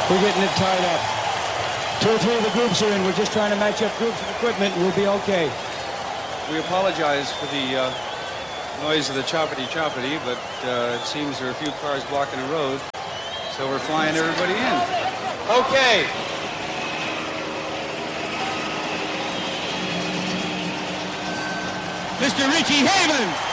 We're getting it tied up. 2 or 3 of the groups are in. We're just trying to match up groups of equipment, and we'll be okay. We apologize for the noise of the choppity, but it seems there are a few cars blocking the road, so we're flying everybody in. Okay. Mr. Richie Haven.